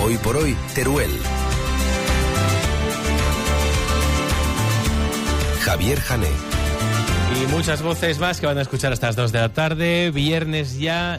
Hoy por hoy, Teruel. Javier Jané. Y muchas voces más que van a escuchar hasta las 2 de la tarde. Viernes ya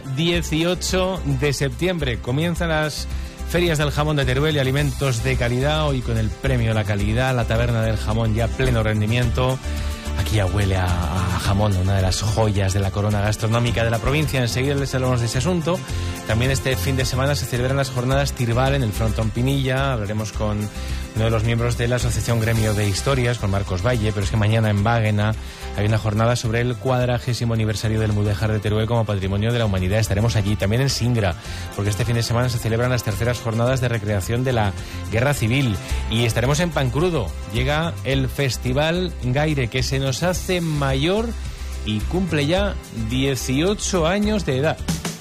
18 de septiembre. Comienzan las ferias del jamón de Teruel y alimentos de calidad. Hoy con el premio a la calidad, la taberna del jamón ya a pleno rendimiento. Aquí ya huele a jamón, una de las joyas de la corona gastronómica de la provincia. Enseguida les hablamos de ese asunto. También este fin de semana se celebran las jornadas Tirbal en el Frontón Pinilla. Hablaremos con uno de los miembros de la Asociación Gremio de Historias, con Marcos Valle, pero es que mañana en Báguena hay una jornada sobre el 40º aniversario del Mudéjar de Teruel como Patrimonio de la Humanidad. Estaremos allí, también en Singra, porque este fin de semana se celebran las terceras jornadas de recreación de la Guerra Civil. Y estaremos en Pancrudo. Llega el Festival Gaire, que se nos hace mayor y cumple ya 18 años de edad.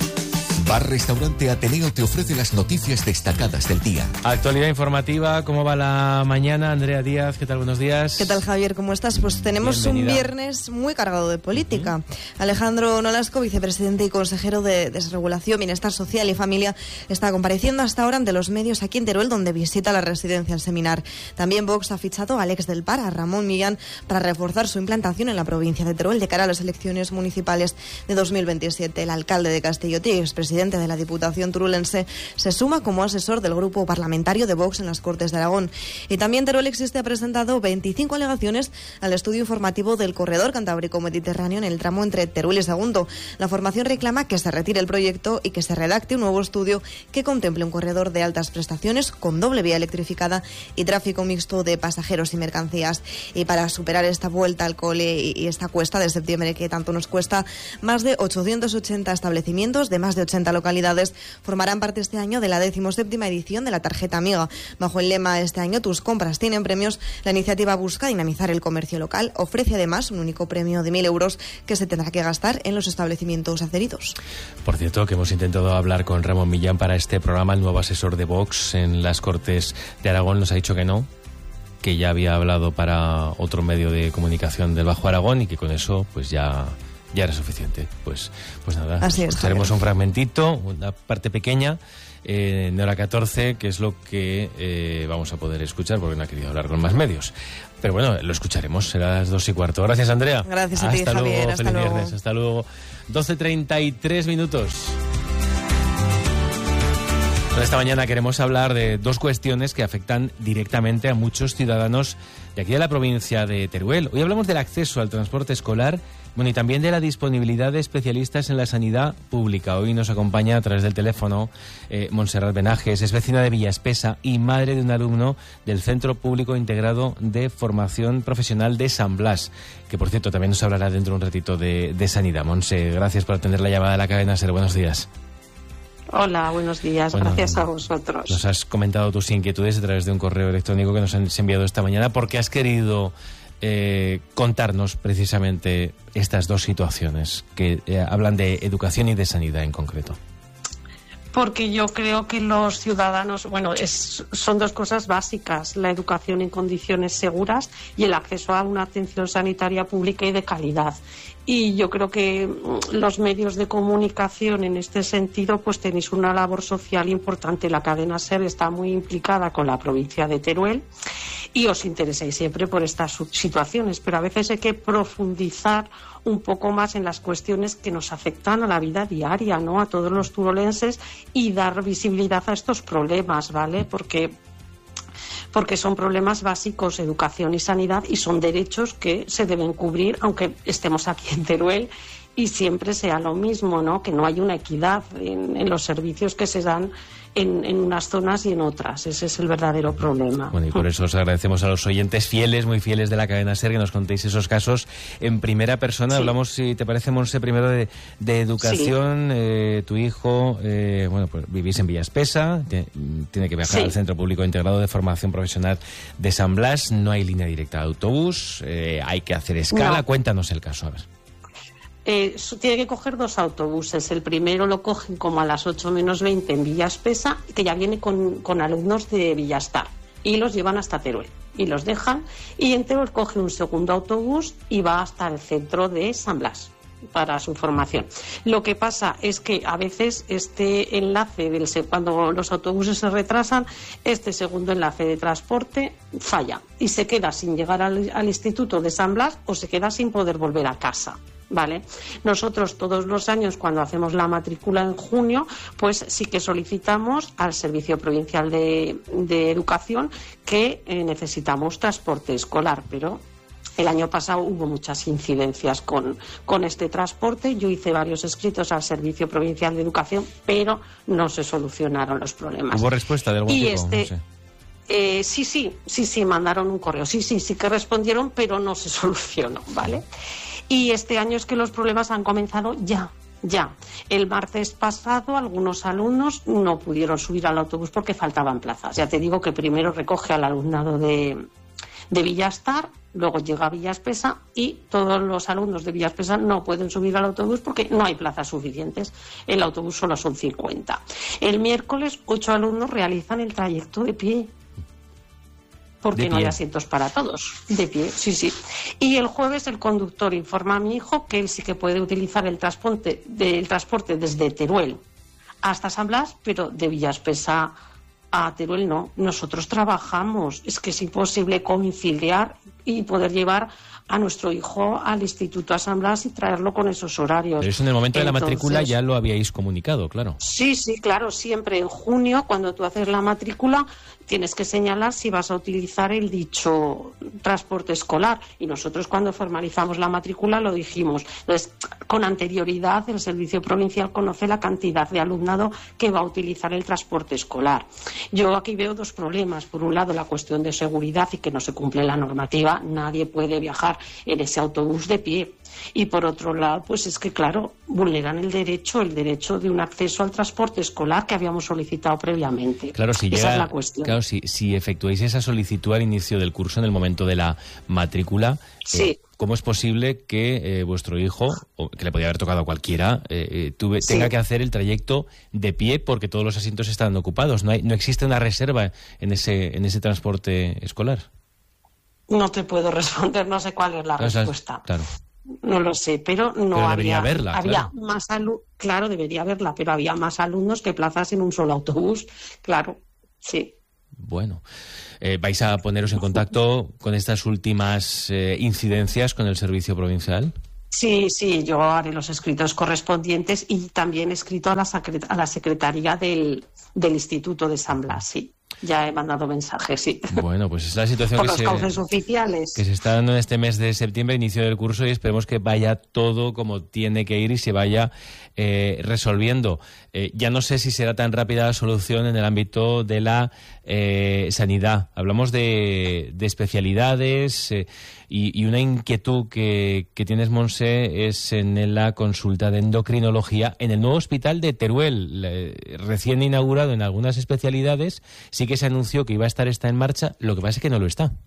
Bar Restaurante Ateneo te ofrece las noticias destacadas del día. Actualidad informativa, ¿cómo va la mañana? Andrea Díaz, ¿qué tal? Buenos días. ¿Qué tal, Javier? ¿Cómo estás? Pues tenemos Bienvenida. Un viernes muy cargado de política. Alejandro Nolasco, vicepresidente y consejero de Desregulación, Bienestar Social y Familia, está compareciendo hasta ahora ante los medios aquí en Teruel, donde visita la residencia El Seminar. También Vox ha fichado al ex del PAR, a Ramón Millán, para reforzar su implantación en la provincia de Teruel de cara a las elecciones municipales de 2027. El alcalde de Castellotí, expresidente de la Diputación turulense, se suma como asesor del grupo parlamentario de Vox en las Cortes de Aragón. Y también Teruel Existe ha presentado 25 alegaciones al estudio informativo del corredor cantábrico mediterráneo en el tramo entre Teruel y Sagunto. La formación reclama que se retire el proyecto y que se redacte un nuevo estudio que contemple un corredor de altas prestaciones con doble vía electrificada y tráfico mixto de pasajeros y mercancías. Y para superar esta vuelta al cole y esta cuesta de septiembre que tanto nos cuesta, más de 880 establecimientos de más de 80 localidades formarán parte este año de la 17ª edición de la Tarjeta Amiga. Bajo el lema "Este año tus compras tienen premios", la iniciativa busca dinamizar el comercio local. Ofrece además un único premio de 1.000 euros que se tendrá que gastar en los establecimientos adheridos. Por cierto, que hemos intentado hablar con Ramón Millán para este programa. El nuevo asesor de Vox en las Cortes de Aragón nos ha dicho que no, que ya había hablado para otro medio de comunicación del Bajo Aragón y que con eso pues ya era suficiente. Pues nada, así es, escucharemos Javier. un fragmentito, una parte pequeña, en hora 14, que es lo que vamos a poder escuchar, porque no ha querido hablar con más medios. Pero bueno, lo escucharemos, será a las 2:15. Gracias, Andrea. Gracias a ti, hasta Javier. Luego, hasta feliz luego. viernes. Hasta luego. 12:33 minutos. Esta mañana queremos hablar de dos cuestiones que afectan directamente a muchos ciudadanos de aquí de la provincia de Teruel. Hoy hablamos del acceso al transporte escolar, bueno, y también de la disponibilidad de especialistas en la sanidad pública. Hoy nos acompaña a través del teléfono Montserrat Benajes, es vecina de Villaespesa y madre de un alumno del Centro Público Integrado de Formación Profesional de San Blas, que por cierto también nos hablará dentro de un ratito de sanidad. Monse, gracias por atender la llamada de la cadena SER. Buenos días. Hola, buenos días. Bueno, gracias a vosotros. Nos has comentado tus inquietudes a través de un correo electrónico que nos has enviado esta mañana porque has querido contarnos precisamente estas dos situaciones que hablan de educación y de sanidad en concreto. Porque yo creo que los ciudadanos, son dos cosas básicas: la educación en condiciones seguras y el acceso a una atención sanitaria pública y de calidad. Y yo creo que los medios de comunicación en este sentido pues tenéis una labor social importante. La cadena SER está muy implicada con la provincia de Teruel y os interesáis siempre por estas situaciones, pero a veces hay que profundizar un poco más en las cuestiones que nos afectan a la vida diaria, ¿no?, a todos los turolenses, y dar visibilidad a estos problemas, ¿vale? Porque son problemas básicos, educación y sanidad, y son derechos que se deben cubrir aunque estemos aquí en Teruel y siempre sea lo mismo, ¿no?, que no hay una equidad en los servicios que se dan en unas zonas y en otras. Ese es el verdadero problema. Bueno, y por eso os agradecemos a los oyentes fieles, muy fieles de la cadena SER, que nos contéis esos casos en primera persona. Sí. Hablamos, si te parece, Monse, primero de educación. Sí. Tu hijo, pues vivís en Villaespesa, tiene que viajar al Centro Público Integrado de Formación Profesional de San Blas. No hay línea directa de autobús, hay que hacer escala. No. Cuéntanos el caso, a ver. Tiene que coger 2 autobuses. El primero lo cogen como a las 8 menos 20 en Villaespesa, que ya viene con alumnos de Villastar, y los llevan hasta Teruel y los dejan, y en Teruel coge un segundo autobús y va hasta el centro de San Blas. para su formación. Lo que pasa es que a veces este enlace, cuando los autobuses se retrasan, este segundo enlace de transporte falla y se queda sin llegar al Instituto de San Blas o se queda sin poder volver a casa. ¿Vale? Nosotros todos los años, cuando hacemos la matrícula en junio, pues sí que solicitamos al Servicio Provincial de Educación que necesitamos transporte escolar, pero el año pasado hubo muchas incidencias con este transporte. Yo hice varios escritos al Servicio Provincial de Educación, pero no se solucionaron los problemas. ¿Hubo respuesta de algún tipo? No sé. Sí, mandaron un correo. Sí que respondieron, pero no se solucionó, ¿vale? Y este año es que los problemas han comenzado ya. El martes pasado algunos alumnos no pudieron subir al autobús porque faltaban plazas. Ya te digo que primero recoge al alumnado de Villastar, luego llega a Villaspesa y todos los alumnos de Villaspesa no pueden subir al autobús porque no hay plazas suficientes. El autobús solo son 50. El miércoles 8 alumnos realizan el trayecto de pie. Porque no hay asientos para todos, de pie, sí. Y el jueves el conductor informa a mi hijo que él sí que puede utilizar el transporte desde Teruel hasta San Blas, pero de Villaspesa a Teruel no. Nosotros trabajamos, es que es imposible conciliar y poder llevar a nuestro hijo al Instituto a San Blas y traerlo con esos horarios. Pero eso en el momento de la matrícula ya lo habíais comunicado, claro. Sí, claro, siempre en junio, cuando tú haces la matrícula, tienes que señalar si vas a utilizar el dicho transporte escolar. Y nosotros cuando formalizamos la matrícula lo dijimos. Entonces, con anterioridad, el Servicio Provincial conoce la cantidad de alumnado que va a utilizar el transporte escolar. Yo aquí veo dos problemas. Por un lado, la cuestión de seguridad y que no se cumple la normativa. Nadie puede viajar en ese autobús de pie. Y por otro lado, pues es que, claro, vulneran el derecho de un acceso al transporte escolar que habíamos solicitado previamente. Claro, esa es la cuestión. Claro, si efectuáis esa solicitud al inicio del curso, en el momento de la matrícula, sí. ¿Cómo es posible que vuestro hijo, o que le podía haber tocado a cualquiera, tenga que hacer el trayecto de pie porque todos los asientos están ocupados? No existe una reserva en ese transporte escolar. No te puedo responder, no sé cuál es la respuesta. Claro. No lo sé, pero debería haberla. Había más claro, debería haberla, pero había más alumnos que plazas en un solo autobús, claro, sí. Bueno, ¿vais a poneros en contacto con estas últimas incidencias con el Servicio Provincial? Sí, yo haré los escritos correspondientes y también he escrito a la Secretaría del Instituto de San Blas, sí. Ya he mandado mensajes, sí. Bueno, pues es la situación por los cauces oficiales. Que se está dando en este mes de septiembre, inicio del curso, y esperemos que vaya todo como tiene que ir y se vaya resolviendo. Ya no sé si será tan rápida la solución en el ámbito de la sanidad. Hablamos de especialidades y una inquietud que tienes, Montse, es en la consulta de endocrinología en el nuevo hospital de Teruel, recién inaugurado en algunas especialidades. Sí que se anunció que iba a estar en marcha, lo que pasa es que no lo está.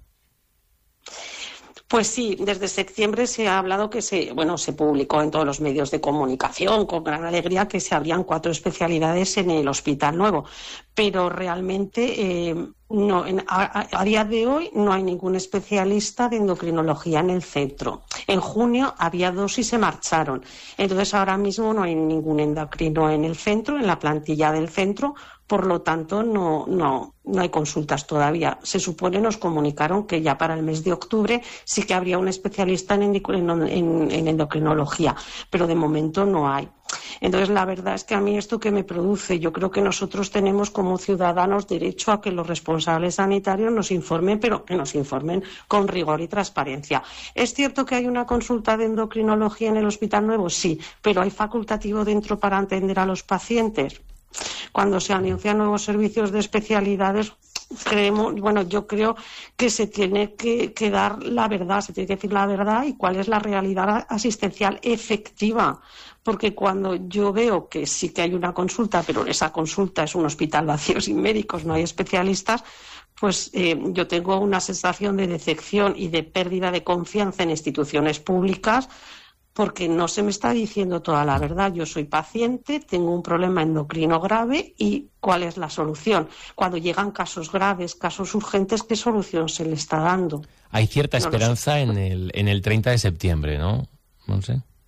Pues sí, desde septiembre se ha hablado que se publicó en todos los medios de comunicación con gran alegría que se abrían 4 especialidades en el hospital nuevo, pero realmente a día de hoy no hay ningún especialista de endocrinología en el centro. En junio había 2 y se marcharon, entonces ahora mismo no hay ningún endocrino en el centro, en la plantilla del centro. Por lo tanto, no hay consultas todavía. Se supone, nos comunicaron que ya para el mes de octubre sí que habría un especialista en endocrinología, pero de momento no hay. Entonces, la verdad es que a mí esto que me produce, yo creo que nosotros tenemos como ciudadanos derecho a que los responsables sanitarios nos informen, pero que nos informen con rigor y transparencia. ¿Es cierto que hay una consulta de endocrinología en el Hospital Nuevo? Sí, pero ¿hay facultativo dentro para atender a los pacientes? Cuando se anuncian nuevos servicios de especialidades, yo creo que se tiene que dar la verdad, se tiene que decir la verdad y cuál es la realidad asistencial efectiva. Porque cuando yo veo que sí que hay una consulta, pero esa consulta es un hospital vacío sin médicos, no hay especialistas, pues yo tengo una sensación de decepción y de pérdida de confianza en instituciones públicas, porque no se me está diciendo toda la verdad. Yo soy paciente, tengo un problema endocrino grave y ¿cuál es la solución? Cuando llegan casos graves, casos urgentes, ¿qué solución se le está dando? Hay cierta esperanza en el 30 de septiembre, ¿no? No sé.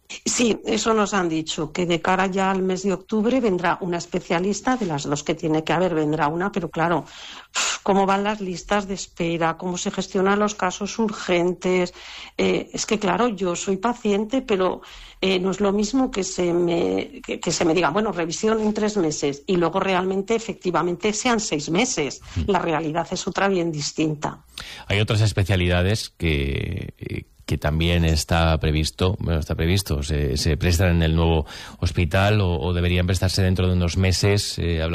Sí, eso nos han dicho, que de cara ya al mes de octubre vendrá una especialista, de las 2 que tiene que haber vendrá una, pero claro, cómo van las listas de espera, cómo se gestionan los casos urgentes. Es que claro, yo soy paciente, pero no es lo mismo que se me diga, bueno, revisión en 3 meses y luego realmente, efectivamente, sean 6 meses. La realidad es otra bien distinta. Hay otras especialidades que también está previsto, se prestan en el nuevo hospital o deberían prestarse dentro de unos meses.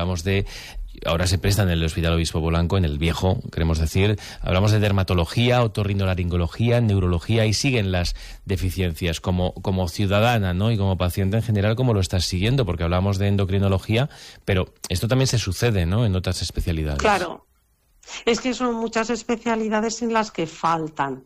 Ahora se prestan en el Hospital Obispo Blanco, en el viejo, queremos decir. Hablamos de dermatología, otorrinolaringología, neurología, y siguen las deficiencias. Como ciudadana, ¿no?, y como paciente en general, ¿cómo lo estás siguiendo? Porque hablamos de endocrinología, pero esto también se sucede, ¿no?, en otras especialidades. Claro. Es que son muchas especialidades en las que faltan.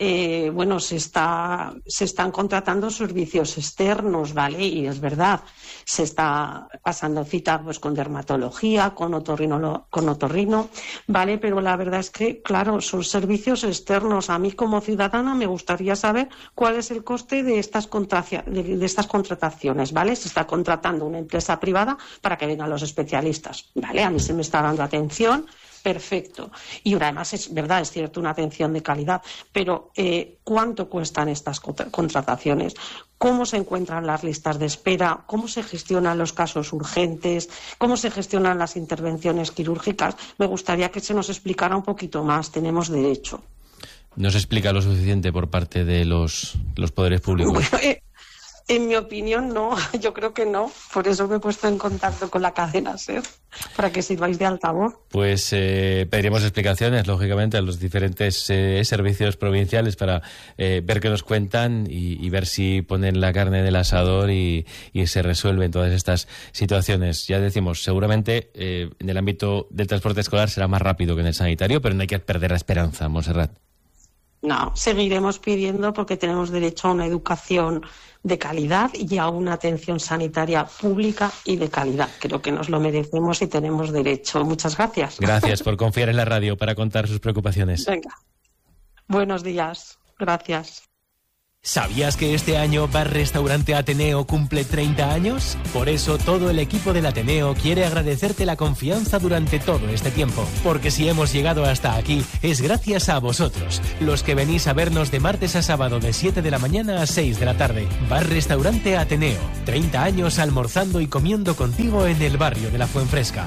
Se están contratando servicios externos, ¿vale? Y es verdad, se está pasando cita pues con dermatología, con otorrino, ¿vale? Pero la verdad es que, claro, son servicios externos. A mí como ciudadana me gustaría saber cuál es el coste de estas contrataciones, ¿vale? Se está contratando una empresa privada para que vengan los especialistas, ¿vale? A mí se me está dando atención. Perfecto. Y además es verdad, es cierto, una atención de calidad, pero ¿cuánto cuestan estas contrataciones? ¿Cómo se encuentran las listas de espera? ¿Cómo se gestionan los casos urgentes? ¿Cómo se gestionan las intervenciones quirúrgicas? Me gustaría que se nos explicara un poquito más. Tenemos derecho. ¿No se explica lo suficiente por parte de los poderes públicos? Bueno, en mi opinión, no. Yo creo que no. Por eso me he puesto en contacto con la cadena SER, para que sirváis de altavoz. Pues pediremos explicaciones, lógicamente, a los diferentes servicios provinciales para ver qué nos cuentan y ver si ponen la carne en el asador y se resuelven todas estas situaciones. Ya decimos, seguramente en el ámbito del transporte escolar será más rápido que en el sanitario, pero no hay que perder la esperanza, Montserrat. No, seguiremos pidiendo porque tenemos derecho a una educación de calidad y a una atención sanitaria pública y de calidad. Creo que nos lo merecemos y tenemos derecho. Muchas gracias. Gracias por confiar en la radio para contar sus preocupaciones. Venga. Buenos días. Gracias. ¿Sabías que este año Bar Restaurante Ateneo cumple 30 años? Por eso todo el equipo del Ateneo quiere agradecerte la confianza durante todo este tiempo. Porque si hemos llegado hasta aquí es gracias a vosotros, los que venís a vernos de martes a sábado de 7 de la mañana a 6 de la tarde. Bar Restaurante Ateneo, 30 años almorzando y comiendo contigo en el barrio de la Fuenfresca.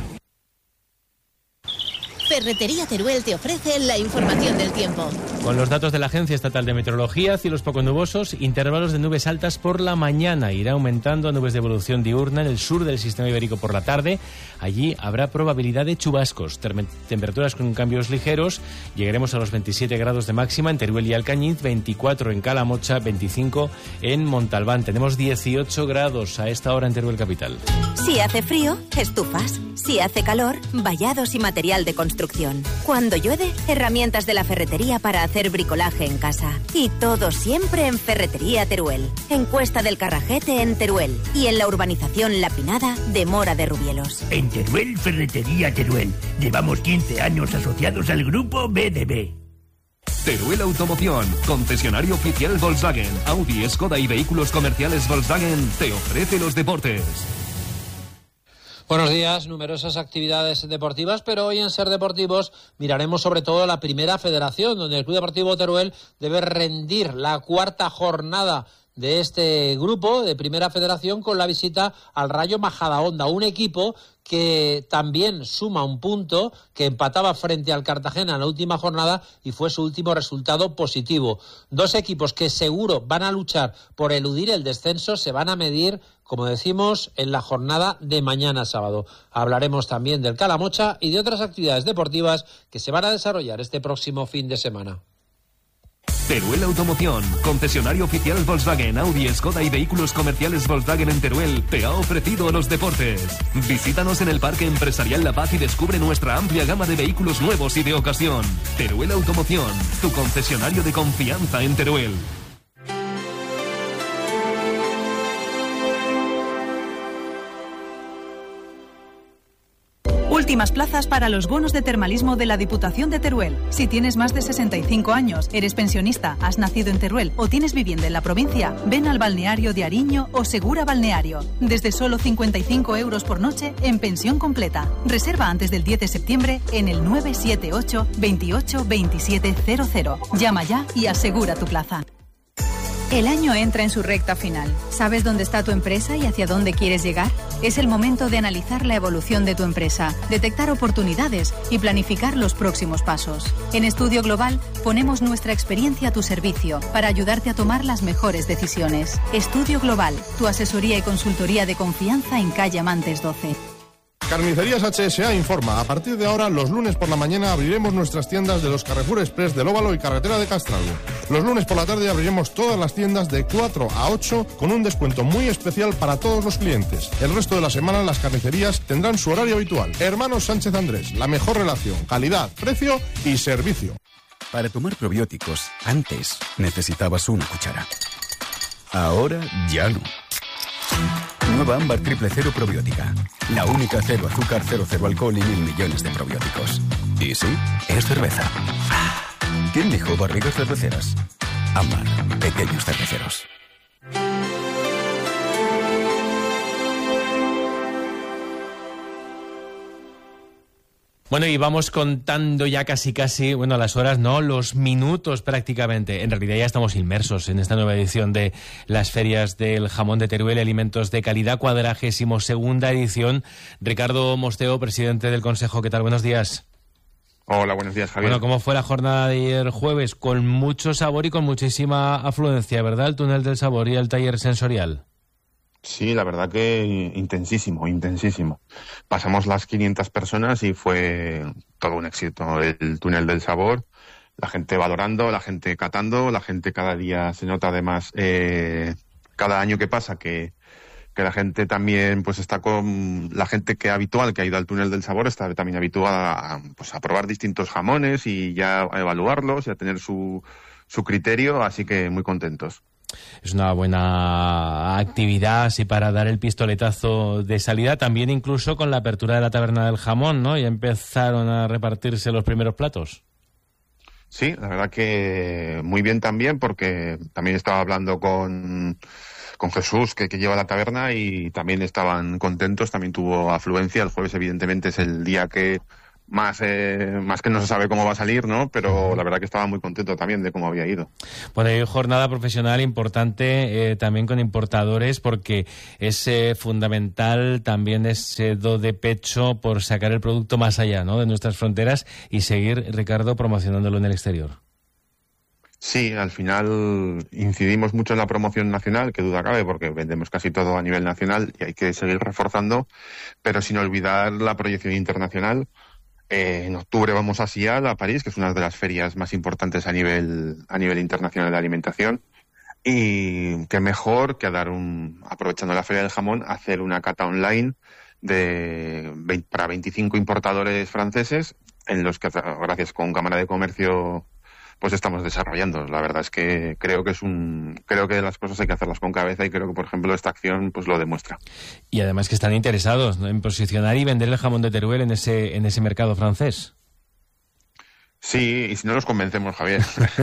Ferretería Teruel te ofrece la información del tiempo. Con los datos de la Agencia Estatal de Meteorología, cielos poco nubosos, intervalos de nubes altas por la mañana. Irá aumentando a nubes de evolución diurna en el sur del sistema ibérico por la tarde. Allí habrá probabilidad de chubascos. Temperaturas con cambios ligeros. Llegaremos a los 27 grados de máxima en Teruel y Alcañiz, 24 en Calamocha, 25 en Montalbán. Tenemos 18 grados a esta hora en Teruel capital. Si hace frío, estufas. Si hace calor, vallados y material de construcción. Cuando llueve, herramientas de la ferretería para hacer bricolaje en casa. Y todo siempre en Ferretería Teruel. En Cuesta del Carrajete en Teruel. Y en la urbanización La Pinada de Mora de Rubielos. En Teruel, Ferretería Teruel. Llevamos 15 años asociados al grupo BDB. Teruel Automoción, concesionario oficial Volkswagen, Audi, Skoda y vehículos comerciales Volkswagen, te ofrece los deportes. Buenos días, numerosas actividades deportivas, pero hoy en Ser Deportivos miraremos sobre todo la Primera Federación, donde el Club Deportivo Teruel debe rendir la 4ª jornada de este grupo de Primera Federación con la visita al Rayo Majadahonda, un equipo que también suma un punto, que empataba frente al Cartagena en la última jornada y fue su último resultado positivo. 2 equipos que seguro van a luchar por eludir el descenso, se van a medir, como decimos, en la jornada de mañana sábado. Hablaremos también del Calamocha y de otras actividades deportivas que se van a desarrollar este próximo fin de semana. Teruel Automoción, concesionario oficial Volkswagen, Audi, Skoda y vehículos comerciales Volkswagen en Teruel, te ha ofrecido los deportes. Visítanos en el Parque Empresarial La Paz y descubre nuestra amplia gama de vehículos nuevos y de ocasión. Teruel Automoción, tu concesionario de confianza en Teruel. Últimas plazas para los bonos de termalismo de la Diputación de Teruel. Si tienes más de 65 años, eres pensionista, has nacido en Teruel o tienes vivienda en la provincia, ven al balneario de Ariño o Segura Balneario. Desde solo 55 euros por noche en pensión completa. Reserva antes del 10 de septiembre en el 978 28 2700. Llama ya y asegura tu plaza. El año entra en su recta final. ¿Sabes dónde está tu empresa y hacia dónde quieres llegar? Es el momento de analizar la evolución de tu empresa, detectar oportunidades y planificar los próximos pasos. En Estudio Global ponemos nuestra experiencia a tu servicio para ayudarte a tomar las mejores decisiones. Estudio Global, tu asesoría y consultoría de confianza en calle Amantes 12. Carnicerías HSA informa, a partir de ahora, los lunes por la mañana abriremos nuestras tiendas de los Carrefour Express del Óvalo y Carretera de Castralgo. Los lunes por la tarde abriremos todas las tiendas de 4 a 8 con un descuento muy especial para todos los clientes. El resto de la semana las carnicerías tendrán su horario habitual. Hermanos Sánchez Andrés, la mejor relación, calidad, precio y servicio. Para tomar probióticos, antes necesitabas una cuchara. Ahora ya no. Nueva Ámbar Triple Cero Probiótica. La única cero azúcar, cero alcohol y 1.000 millones de probióticos. Y sí, es cerveza. ¿Quién dijo barrigas cerveceras? Ámbar, pequeños cerveceros. Bueno, y vamos contando ya casi, bueno, las horas, no, los minutos prácticamente. En realidad ya estamos inmersos en esta nueva edición de las ferias del jamón de Teruel, alimentos de calidad, 42ª edición. Ricardo Mosteo, presidente del Consejo, ¿qué tal? Buenos días. Hola, buenos días, Javier. Bueno, ¿cómo fue la jornada de ayer jueves? Con mucho sabor y con muchísima afluencia, ¿verdad? El túnel del sabor y el taller sensorial. Sí, la verdad que intensísimo. Pasamos las 500 personas y fue todo un éxito el túnel del sabor. La gente valorando, la gente catando, la gente cada día se nota además, cada año que pasa que la gente también pues está con la gente que habitual que ha ido al túnel del sabor, está también habituada a probar distintos jamones y ya a evaluarlos y a tener su criterio, así que muy contentos. Es una buena actividad así para dar el pistoletazo de salida, también incluso con la apertura de la taberna del jamón, ¿no? Y empezaron a repartirse los primeros platos. Sí, la verdad que muy bien también, porque también estaba hablando con Jesús, que lleva la taberna, y también estaban contentos, también tuvo afluencia. El jueves evidentemente es el día que más que no se sabe cómo va a salir, ¿no? Pero la verdad que estaba muy contento también de cómo había ido. Bueno, hay jornada profesional importante también con importadores, porque es fundamental también ese do de pecho por sacar el producto más allá, ¿no?, de nuestras fronteras y seguir, Ricardo, promocionándolo en el exterior. Sí, al final incidimos mucho en la promoción nacional, que duda cabe, porque vendemos casi todo a nivel nacional y hay que seguir reforzando, pero sin olvidar la proyección internacional. En octubre vamos a Sial, a París, que es una de las ferias más importantes a nivel internacional de alimentación. Y qué mejor que aprovechando la Feria del Jamón, hacer una cata online para 25 importadores franceses, en los que, gracias con Cámara de Comercio, pues estamos desarrollando. La verdad es que creo que las cosas hay que hacerlas con cabeza, y creo que, por ejemplo, esta acción pues lo demuestra. Y además que están interesados, ¿no?, en posicionar y vender el jamón de Teruel en ese mercado francés. Sí, y si no los convencemos, Javier.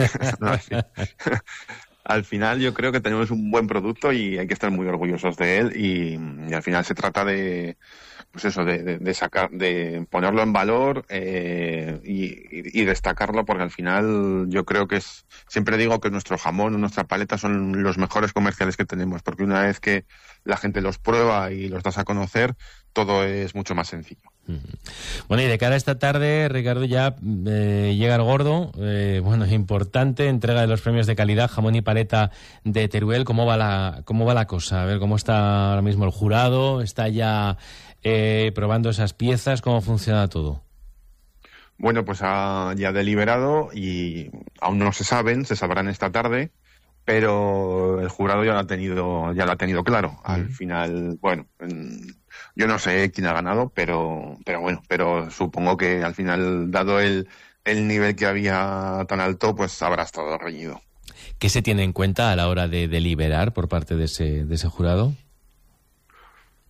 Al final yo creo que tenemos un buen producto y hay que estar muy orgullosos de él, y al final se trata de pues eso, de sacar, de ponerlo en valor y destacarlo, porque al final yo creo que siempre digo que nuestro jamón o nuestra paleta son los mejores comerciales que tenemos, porque una vez que la gente los prueba y los das a conocer, todo es mucho más sencillo. Bueno, y de cara a esta tarde, Ricardo, ya llega el gordo, bueno, es importante, entrega de los premios de calidad, jamón y paleta de Teruel. ¿Cómo va la cosa? A ver, ¿cómo está ahora mismo el jurado? ¿Está ya probando esas piezas? ¿Cómo funciona todo? Bueno, pues ha ya deliberado y aún no se sabrán esta tarde, pero el jurado ya lo ha tenido claro. Al final, bueno, yo no sé quién ha ganado, pero supongo que al final, dado el nivel que había tan alto, pues habrá estado reñido. ¿Qué se tiene en cuenta a la hora de deliberar por parte de ese jurado?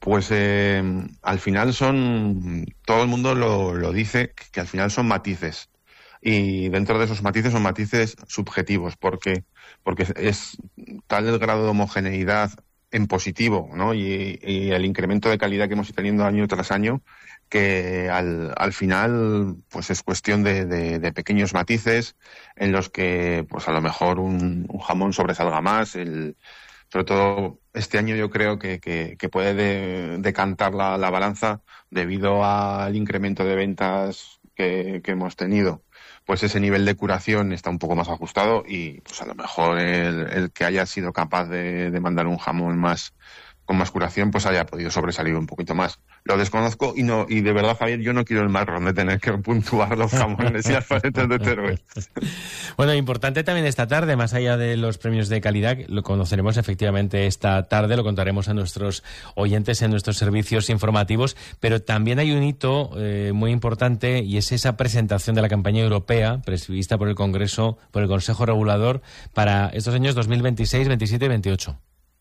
Pues al final todo el mundo lo dice, que al final son matices. Y dentro de esos matices son matices subjetivos, porque es tal el grado de homogeneidad en positivo, ¿no? Y el incremento de calidad que hemos ido teniendo año tras año, que al final pues es cuestión de pequeños matices en los que pues a lo mejor un jamón sobresalga más. Sobre todo este año yo creo que puede decantar la balanza debido al incremento de ventas que hemos tenido. Pues ese nivel de curación está un poco más ajustado y pues a lo mejor el que haya sido capaz de mandar un jamón con más curación pues haya podido sobresalir un poquito más. Lo desconozco y de verdad, Javier, yo no quiero el marrón de tener que puntuar los jamones y las paletas de Teruel. Bueno, importante también esta tarde, más allá de los premios de calidad, lo conoceremos efectivamente esta tarde, lo contaremos a nuestros oyentes en nuestros servicios informativos, pero también hay un hito muy importante y es esa presentación de la campaña europea prevista por el Congreso, por el Consejo Regulador para estos años 2026, 27 y 28.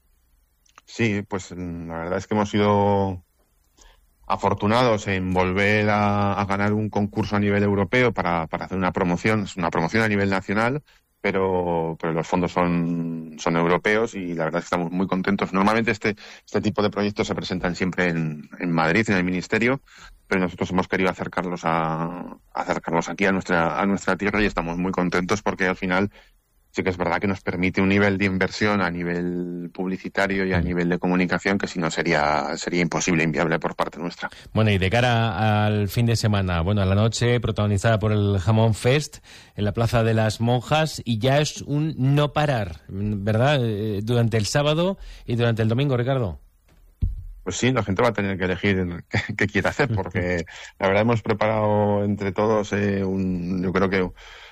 Sí, pues la verdad es que hemos sido afortunados en volver a ganar un concurso a nivel europeo para hacer una promoción. Es una promoción a nivel nacional, pero los fondos son europeos y la verdad es que estamos muy contentos. Normalmente este tipo de proyectos se presentan siempre en Madrid, en el Ministerio, pero nosotros hemos querido acercarlos aquí a nuestra tierra y estamos muy contentos porque al final sí que es verdad que nos permite un nivel de inversión a nivel publicitario y a nivel de comunicación que si no sería imposible, inviable por parte nuestra. Bueno, y de cara al fin de semana, a la noche protagonizada por el Jamón Fest en la Plaza de las Monjas, y ya es un no parar, ¿verdad? Durante el sábado y durante el domingo, Ricardo. Pues sí, la gente va a tener que elegir qué quiere hacer, porque la verdad hemos preparado entre todos yo creo que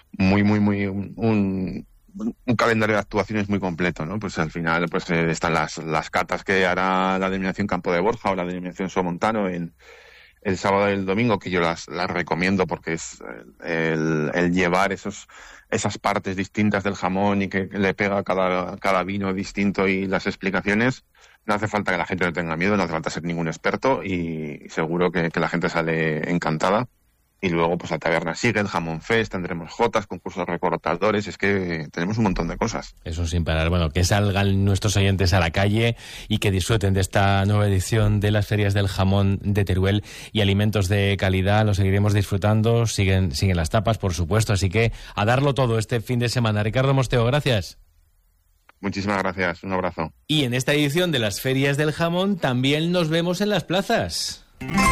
un calendario de actuaciones muy completo, ¿no? Pues al final pues están las catas que hará la denominación Campo de Borja o la denominación Somontano el sábado y el domingo, que yo las recomiendo porque es el llevar esas partes distintas del jamón y que le pega cada vino distinto y las explicaciones. No hace falta que la gente no tenga miedo, no hace falta ser ningún experto y seguro que la gente sale encantada. Y luego, pues la taberna sigue, el Jamón Fest, tendremos jotas, concursos recortadores, es que tenemos un montón de cosas. Eso sin parar. Bueno, que salgan nuestros oyentes a la calle y que disfruten de esta nueva edición de las Ferias del Jamón de Teruel y alimentos de calidad. Lo seguiremos disfrutando, siguen las tapas, por supuesto, así que a darlo todo este fin de semana. Ricardo Mosteo, gracias. Muchísimas gracias, un abrazo. Y en esta edición de las Ferias del Jamón también nos vemos en las plazas.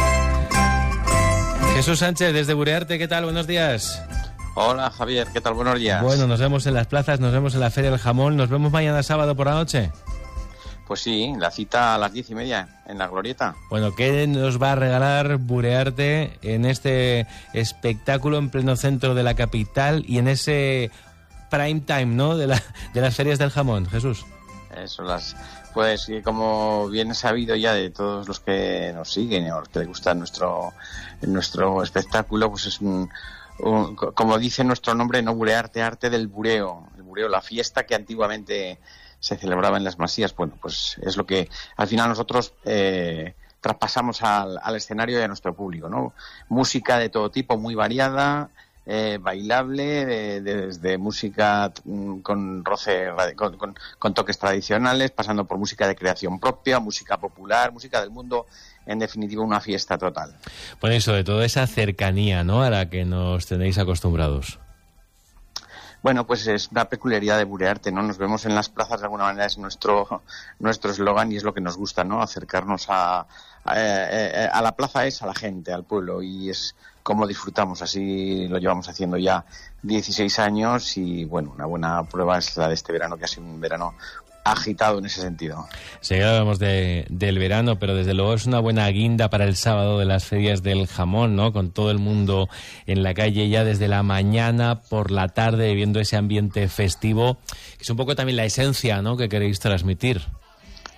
Jesús Sánchez, desde Burearte, ¿qué tal? Buenos días. Hola, Javier, ¿qué tal? Buenos días. Bueno, nos vemos en las plazas, nos vemos en la Feria del Jamón, nos vemos mañana sábado por la noche. Pues sí, la cita a las 10:30 en la Glorieta. Bueno, ¿qué nos va a regalar Burearte en este espectáculo en pleno centro de la capital y en ese prime time, ¿no?, de las Ferias del Jamón, Jesús? Eso, pues como bien sabido ya de todos los que nos siguen o los que les gusta nuestro espectáculo, pues es como dice nuestro nombre, no Burearte, arte del bureo. El bureo, la fiesta que antiguamente se celebraba en las masías. Bueno, pues es lo que al final nosotros traspasamos al escenario y a nuestro público, ¿no? Música de todo tipo, muy variada, bailable, desde música con roce, con toques tradicionales, pasando por música de creación propia, música popular, música del mundo, en definitiva una fiesta total. Bueno, y sobre todo esa cercanía, ¿no?, a la que nos tenéis acostumbrados. Bueno, pues es una peculiaridad de Burearte, ¿no? Nos vemos en las plazas, de alguna manera es nuestro eslogan y es lo que nos gusta, ¿no? Acercarnos a la plaza, es a la gente, al pueblo, y es como disfrutamos. Así lo llevamos haciendo ya 16 años y, bueno, una buena prueba es la de este verano, que ha sido un verano agitado en ese sentido. Sí, hablamos del verano, pero desde luego es una buena guinda para el sábado de las Ferias del Jamón, ¿no? Con todo el mundo en la calle ya desde la mañana, por la tarde, viviendo ese ambiente festivo, que es un poco también la esencia, ¿no?, que queréis transmitir.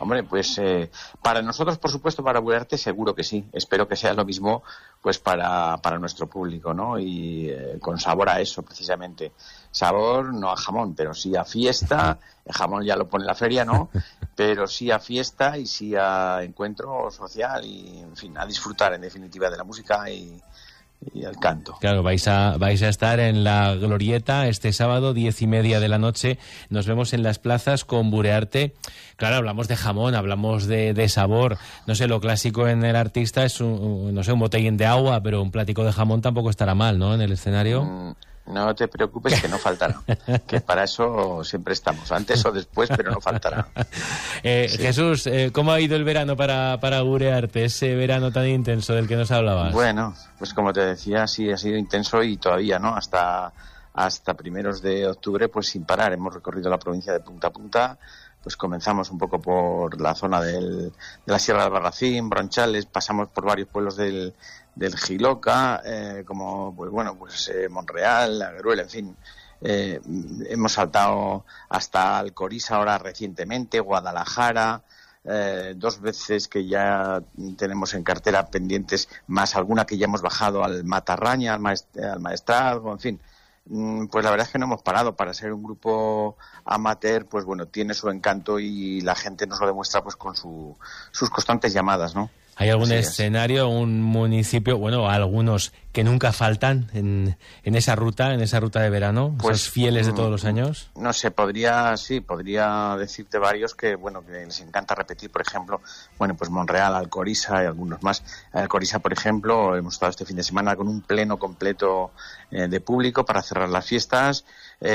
Hombre, pues para nosotros, por supuesto, para Burearte seguro que sí. Espero que sea lo mismo pues para nuestro público, ¿no? Y con sabor a eso, precisamente. Sabor no a jamón, pero sí a fiesta. El jamón ya lo pone la feria, ¿no? Pero sí a fiesta y sí a encuentro social y, en fin, a disfrutar, en definitiva, de la música y el canto. Claro, vais a estar en la Glorieta este sábado, 10:30 de la noche. Nos vemos en las plazas con Burearte. Claro, hablamos de jamón, hablamos de sabor. No sé, lo clásico en el artista es un botellín de agua, pero un platico de jamón tampoco estará mal, ¿no? En el escenario. No te preocupes, que no faltará. Que para eso siempre estamos, antes o después, pero no faltará. Sí. Jesús, ¿cómo ha ido el verano para Burearte, ese verano tan intenso del que nos hablabas? Bueno, pues como te decía, sí ha sido intenso y todavía, ¿no? Hasta primeros de octubre, pues sin parar. Hemos recorrido la provincia de punta a punta. Pues comenzamos un poco por la zona de la Sierra de Albarracín, Bronchales, pasamos por varios pueblos del Jiloca, como Monreal, Agruel, en fin. Hemos saltado hasta Alcoriza ahora recientemente, Guadalajara, 2 veces que ya tenemos en cartera pendientes, más alguna que ya hemos bajado al Matarraña, al Maestrazgo, en fin. Pues la verdad es que no hemos parado. Para ser un grupo amateur, pues bueno, tiene su encanto y la gente nos lo demuestra pues con sus constantes llamadas, ¿no? ¿Hay algún escenario, un municipio, bueno, algunos que nunca faltan en esa ruta de verano, pues, esos fieles de todos los años? No sé, podría decirte varios que les encanta repetir, por ejemplo, pues Monreal, Alcoriza y algunos más. Alcoriza, por ejemplo, hemos estado este fin de semana con un pleno completo de público para cerrar las fiestas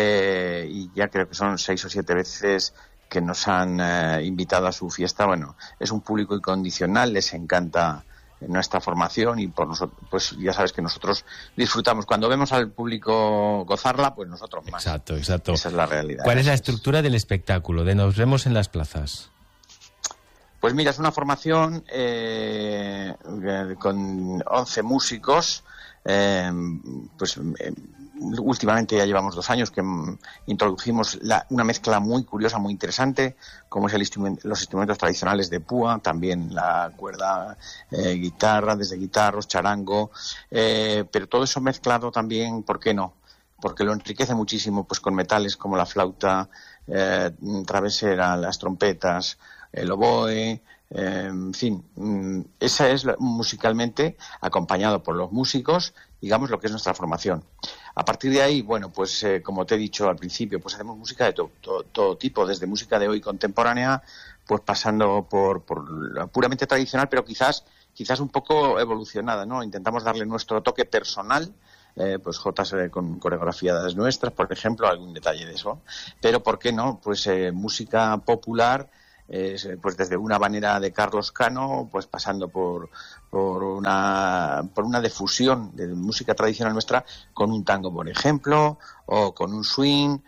y ya creo que son 6 o 7 veces que nos han invitado a su fiesta. Bueno, es un público incondicional, les encanta nuestra formación y por nosotros, pues ya sabes que nosotros disfrutamos. Cuando vemos al público gozarla, pues nosotros más. Exacto. Esa es la realidad. ¿Cuál es la estructura del espectáculo, de Nos vemos en las plazas? Pues mira, es una formación con 11 músicos, últimamente ya llevamos 2 años que introdujimos una mezcla muy curiosa, muy interesante, como es los instrumentos tradicionales de púa, también la cuerda, guitarra, desde guitarros, charango, pero todo eso mezclado también, ¿por qué no? Porque lo enriquece muchísimo pues con metales como la flauta travesera, las trompetas, el oboe, en fin, esa es musicalmente, acompañado por los músicos, digamos lo que es nuestra formación. A partir de ahí, como te he dicho al principio, pues hacemos música de todo tipo, desde música de hoy contemporánea, pues pasando por la puramente tradicional, pero quizás un poco evolucionada, ¿no? Intentamos darle nuestro toque personal, pues jotas con coreografías nuestras, por ejemplo, algún detalle de eso. Pero, ¿por qué no? Pues música popular, pues desde una habanera de Carlos Cano, pues pasando por una difusión de música tradicional nuestra con un tango, por ejemplo, o con un swing,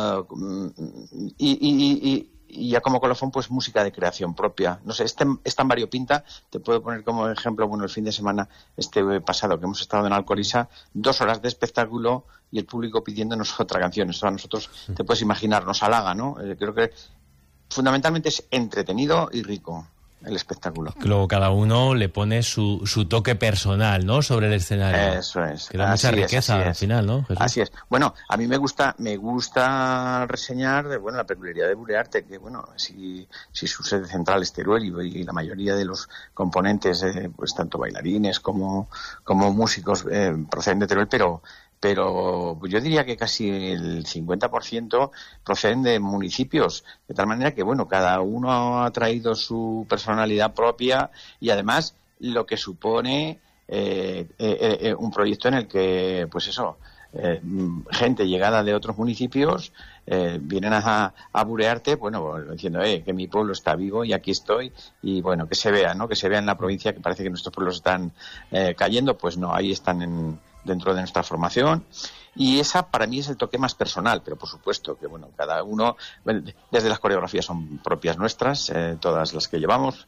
y ya como colofón, pues música de creación propia. No sé, es tan variopinta. Te puedo poner como ejemplo, el fin de semana pasado que hemos estado en Alcoriza, 2 horas de espectáculo y el público pidiéndonos otra canción. Eso a nosotros, te puedes imaginar, nos halaga, ¿no? Creo que fundamentalmente es entretenido y rico el espectáculo. Luego cada uno le pone su toque personal, ¿no?, sobre el escenario. Eso es. Que da mucha riqueza al final, ¿no, Jesús? Así es. Bueno, a mí me gusta reseñar la peculiaridad de Burearte, que si su sede central es Teruel y la mayoría de los componentes, pues tanto bailarines como músicos proceden de Teruel, pero yo diría que casi el 50% proceden de municipios, de tal manera que, cada uno ha traído su personalidad propia y además lo que supone un proyecto en el que, gente llegada de otros municipios vienen a Burearte, diciendo que mi pueblo está vivo y aquí estoy, y que se vea, ¿no?, que se vea en la provincia, que parece que nuestros pueblos están cayendo. Pues no, ahí están dentro de nuestra formación, y esa para mí es el toque más personal, pero por supuesto que cada uno, desde las coreografías son propias nuestras, todas las que llevamos,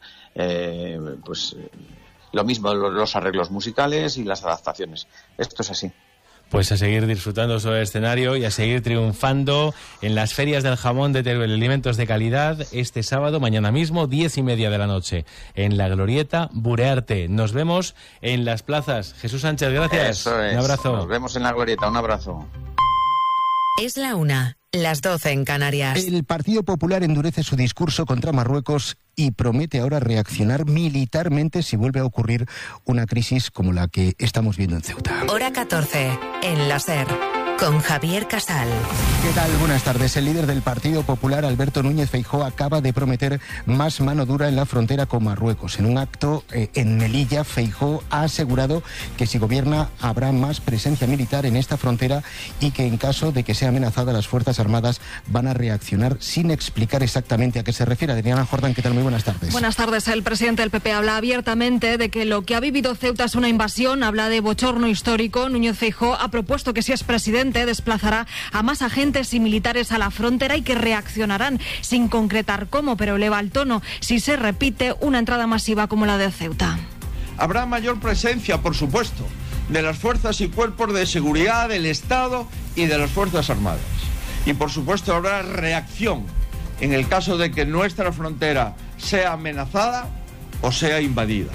lo mismo los arreglos musicales y las adaptaciones. Esto es así. Pues a seguir disfrutando sobre el escenario y a seguir triunfando en las ferias del jamón de Teruel, alimentos de calidad, este sábado, mañana mismo, 10:30 de la noche, en la Glorieta Burearte. Nos vemos en las plazas. Jesús Sánchez, gracias. Eso es. Un abrazo. Nos vemos en la Glorieta, un abrazo. Es la 1, las 12 en Canarias. El Partido Popular endurece su discurso contra Marruecos y promete ahora reaccionar militarmente si vuelve a ocurrir una crisis como la que estamos viendo en Ceuta. Hora 14, en la SER, con Javier Casal. ¿Qué tal? Buenas tardes. El líder del Partido Popular, Alberto Núñez Feijóo, acaba de prometer más mano dura en la frontera con Marruecos. En un acto en Melilla, Feijóo ha asegurado que si gobierna habrá más presencia militar en esta frontera y que en caso de que sea amenazada las Fuerzas Armadas van a reaccionar sin explicar exactamente a qué se refiere. Adriana Jordán, ¿qué tal? Muy buenas tardes. Buenas tardes. El presidente del PP habla abiertamente de que lo que ha vivido Ceuta es una invasión, habla de bochorno histórico. Núñez Feijóo ha propuesto que si es presidente desplazará a más agentes y militares a la frontera y que reaccionarán sin concretar cómo, pero eleva el tono si se repite una entrada masiva como la de Ceuta. Habrá mayor presencia, por supuesto, de las fuerzas y cuerpos de seguridad del Estado y de las Fuerzas Armadas. Y por supuesto habrá reacción en el caso de que nuestra frontera sea amenazada o sea invadida.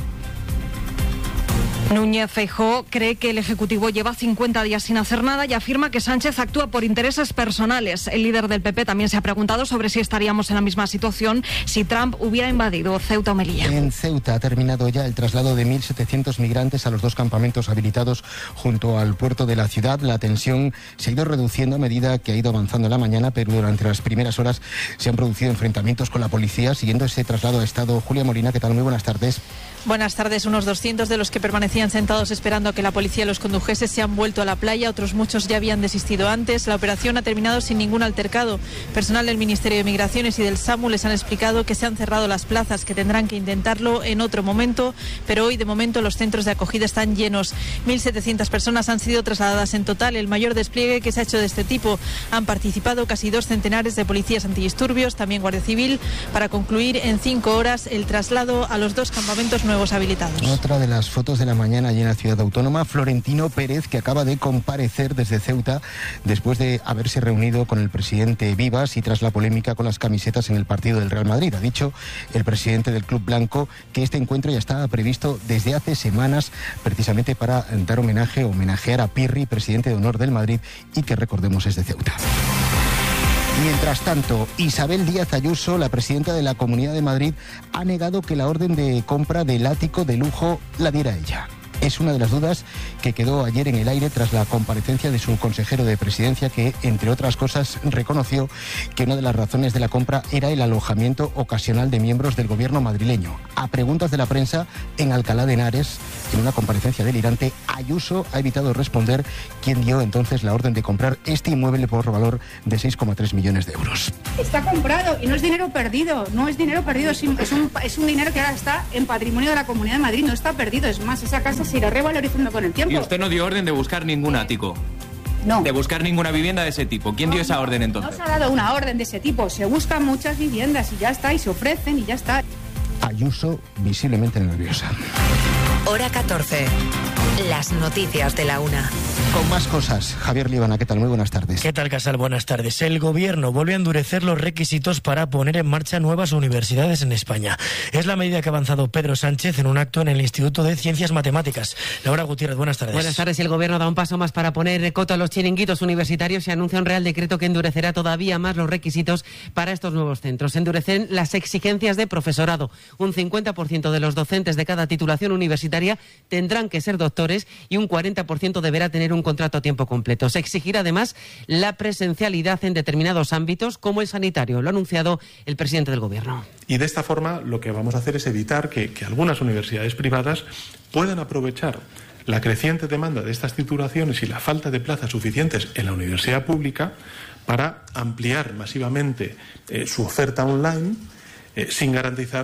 Núñez Feijóo cree que el Ejecutivo lleva 50 días sin hacer nada y afirma que Sánchez actúa por intereses personales. El líder del PP también se ha preguntado sobre si estaríamos en la misma situación si Trump hubiera invadido Ceuta o Melilla. En Ceuta ha terminado ya el traslado de 1.700 migrantes a los 2 campamentos habilitados junto al puerto de la ciudad. La tensión se ha ido reduciendo a medida que ha ido avanzando la mañana, pero durante las primeras horas se han producido enfrentamientos con la policía. Siguiendo ese traslado ha estado Julia Molina. ¿Qué tal? Muy buenas tardes. Buenas tardes. Unos 200 de los que permanecían sentados esperando a que la policía los condujese se han vuelto a la playa. Otros muchos ya habían desistido antes. La operación ha terminado sin ningún altercado. Personal del Ministerio de Migraciones y del SAMU les han explicado que se han cerrado las plazas, que tendrán que intentarlo en otro momento, pero hoy de momento los centros de acogida están llenos. 1.700 personas han sido trasladadas en total, el mayor despliegue que se ha hecho de este tipo. Han participado casi 2 centenares de policías antidisturbios, también Guardia Civil, para concluir en 5 horas el traslado a los 2 campamentos nuevos habilitados. Otra de las fotos de la mañana allí en la ciudad autónoma, Florentino Pérez, que acaba de comparecer desde Ceuta después de haberse reunido con el presidente Vivas y tras la polémica con las camisetas en el partido del Real Madrid. Ha dicho el presidente del Club Blanco que este encuentro ya estaba previsto desde hace semanas precisamente para dar homenajear a Pirri, presidente de honor del Madrid, y que recordemos es de Ceuta. Mientras tanto, Isabel Díaz Ayuso, la presidenta de la Comunidad de Madrid, ha negado que la orden de compra del ático de lujo la diera ella. Es una de las dudas que quedó ayer en el aire tras la comparecencia de su consejero de Presidencia, que, entre otras cosas, reconoció que una de las razones de la compra era el alojamiento ocasional de miembros del gobierno madrileño. A preguntas de la prensa en Alcalá de Henares, en una comparecencia delirante, Ayuso ha evitado responder quién dio entonces la orden de comprar este inmueble por valor de 6,3 millones de euros. Está comprado y no es dinero perdido, es un dinero que ahora está en patrimonio de la Comunidad de Madrid, no está perdido, es más, esa casa se irá revalorizando con el tiempo. Y usted no dio orden de buscar ningún ático. No. De buscar ninguna vivienda de ese tipo. ¿Quién dio esa orden entonces? No se ha dado una orden de ese tipo. Se buscan muchas viviendas y ya está, y se ofrecen y ya está. Ayuso visiblemente nerviosa. Hora 14. Las noticias de la 1. Con más cosas, Javier Líbana, ¿qué tal? Muy buenas tardes. ¿Qué tal, Casal? Buenas tardes. El Gobierno vuelve a endurecer los requisitos para poner en marcha nuevas universidades en España. Es la medida que ha avanzado Pedro Sánchez en un acto en el Instituto de Ciencias Matemáticas. Laura Gutiérrez, buenas tardes. Buenas tardes. El Gobierno da un paso más para poner coto a los chiringuitos universitarios y anuncia un Real Decreto que endurecerá todavía más los requisitos para estos nuevos centros. Endurecen las exigencias de profesorado. Un 50% de los docentes de cada titulación universitaria tendrán que ser doctores y un 40% deberá tener un contrato a tiempo completo. Se exigirá además la presencialidad en determinados ámbitos, como el sanitario. Lo ha anunciado el presidente del Gobierno. Y de esta forma lo que vamos a hacer es evitar que algunas universidades privadas puedan aprovechar la creciente demanda de estas titulaciones y la falta de plazas suficientes en la universidad pública para ampliar masivamente su oferta online sin garantizar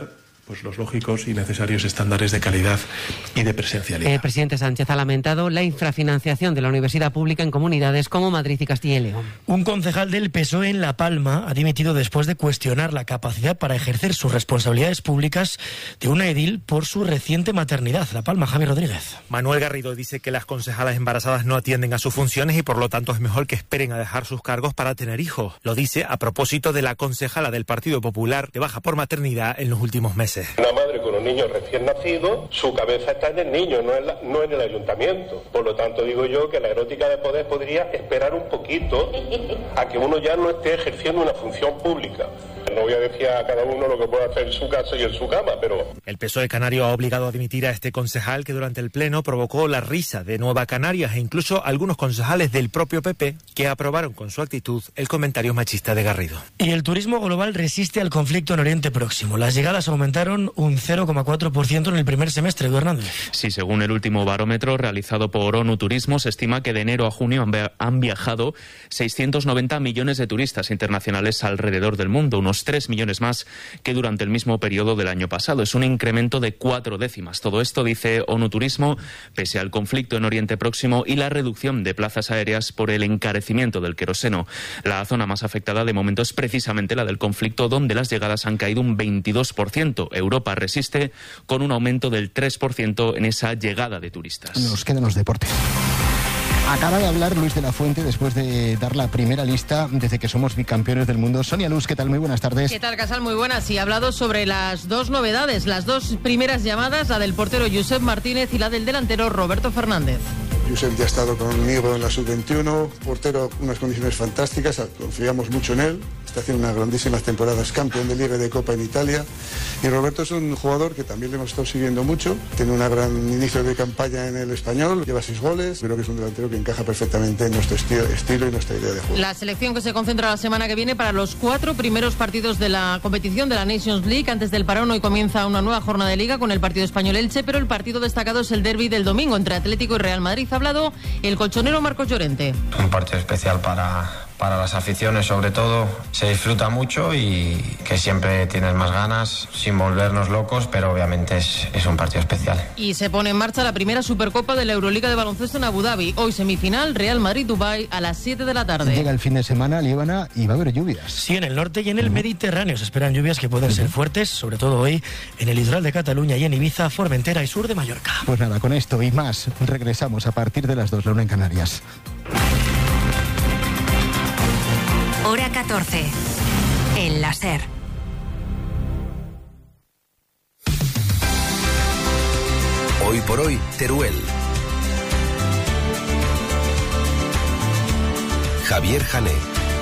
pues los lógicos y necesarios estándares de calidad y de presencialidad. El presidente Sánchez ha lamentado la infrafinanciación de la universidad pública en comunidades como Madrid y Castilla y León. Un concejal del PSOE en La Palma ha dimitido después de cuestionar la capacidad para ejercer sus responsabilidades públicas de una edil por su reciente maternidad. La Palma, Javier Rodríguez. Manuel Garrido dice que las concejalas embarazadas no atienden a sus funciones y por lo tanto es mejor que esperen a dejar sus cargos para tener hijos. Lo dice a propósito de la concejala del Partido Popular de baja por maternidad en los últimos meses. Una madre con un niño recién nacido, su cabeza está en el niño, no en el ayuntamiento. Por lo tanto, digo yo que la erótica de poder podría esperar un poquito a que uno ya no esté ejerciendo una función pública. No voy a decir a cada uno lo que puede hacer en su casa y en su cama, pero... El PSOE canario ha obligado a dimitir a este concejal que durante el pleno provocó la risa de Nueva Canarias e incluso algunos concejales del propio PP que aprobaron con su actitud el comentario machista de Garrido. Y el turismo global resiste al conflicto en Oriente Próximo. Las llegadas aumentaron un 0,4% en el primer semestre, Edu Hernández. Sí, según el último barómetro realizado por ONU Turismo, se estima que de enero a junio han viajado 690 millones de turistas internacionales alrededor del mundo, unos 3 millones más que durante el mismo periodo del año pasado. Es un incremento de 4 décimas. Todo esto, dice ONU Turismo, pese al conflicto en Oriente Próximo y la reducción de plazas aéreas por el encarecimiento del queroseno. La zona más afectada de momento es precisamente la del conflicto, donde las llegadas han caído un 22%. Europa resiste con un aumento del 3% en esa llegada de turistas. Nos quedan los deportes. Acaba de hablar Luis de la Fuente después de dar la primera lista desde que somos bicampeones del mundo. Sonia Luz, ¿qué tal? Muy buenas tardes. ¿Qué tal, Casal? Muy buenas. Y ha hablado sobre las dos novedades, las dos primeras llamadas, la del portero Josep Martínez y la del delantero Roberto Fernández. Josep ya ha estado conmigo en la sub-21, portero, unas condiciones fantásticas, confiamos mucho en él, está haciendo unas grandísimas temporadas, campeón de Liga y de Copa en Italia. Y Roberto es un jugador que también le hemos estado siguiendo mucho, tiene un gran inicio de campaña en el Español, lleva 6 goles, creo que es un delantero que encaja perfectamente en nuestro estilo y nuestra idea de juego. La selección que se concentra la semana que viene para los 4 primeros partidos de la competición de la Nations League. Antes del parón hoy comienza una nueva jornada de Liga con el partido Español-Elche, pero el partido destacado es el derbi del domingo entre Atlético y Real Madrid. Ha hablado el colchonero Marcos Llorente. Un partido especial para las aficiones, sobre todo. Se disfruta mucho y que siempre tienes más ganas, sin volvernos locos, pero obviamente es un partido especial. Y se pone en marcha la primera Supercopa de la Euroliga de baloncesto en Abu Dhabi. Hoy semifinal, Real Madrid-Dubái a las 7 de la tarde. Llega el fin de semana, Líbana, y va a haber lluvias. Sí, en el norte y en el Mediterráneo se esperan lluvias que pueden ser fuertes, sobre todo hoy en el litoral de Cataluña y en Ibiza, Formentera y sur de Mallorca. Pues nada, con esto y más, regresamos a partir de las 2, la 1 en Canarias. Hora 14. En la SER. Hoy por hoy, Teruel. Javier Jané.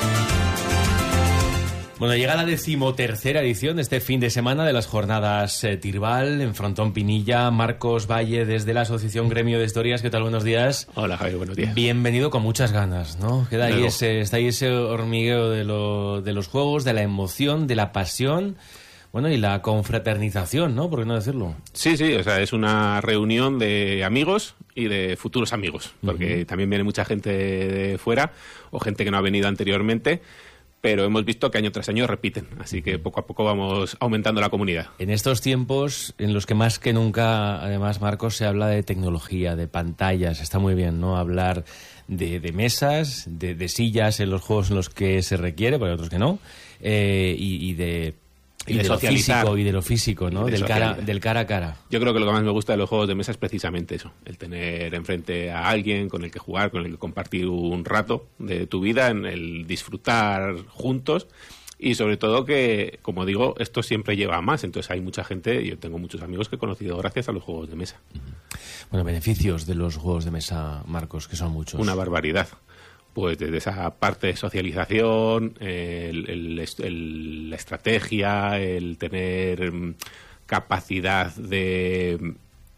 Bueno, llega la 13ª edición de este fin de semana de las jornadas Tirbal en Frontón Pinilla. Marcos Valle, desde la Asociación Gremio de Historias. ¿Qué tal? Buenos días. Hola, Javier, buenos días. Bienvenido con muchas ganas, ¿no? Queda ahí está ahí ese hormigueo de los juegos, de la emoción, de la pasión. Bueno, y la confraternización, ¿no? ¿Por qué no decirlo? Sí, o sea, es una reunión de amigos y de futuros amigos, porque también viene mucha gente de fuera o gente que no ha venido anteriormente, pero hemos visto que año tras año repiten, así que poco a poco vamos aumentando la comunidad. En estos tiempos en los que más que nunca, además, Marcos, se habla de tecnología, de pantallas, está muy bien, ¿no? Hablar de mesas, de sillas en los juegos en los que se requiere, porque hay otros que no, y de lo físico, ¿no? Del cara a cara. Yo creo que lo que más me gusta de los juegos de mesa es precisamente eso, el tener enfrente a alguien con el que jugar, con el que compartir un rato de tu vida, en el disfrutar juntos y sobre todo que, como digo, esto siempre lleva a más. Entonces hay mucha gente, yo tengo muchos amigos que he conocido gracias a los juegos de mesa. Bueno, beneficios de los juegos de mesa, Marcos, que son muchos. Una barbaridad. Pues desde esa parte de socialización, la estrategia, el tener capacidad de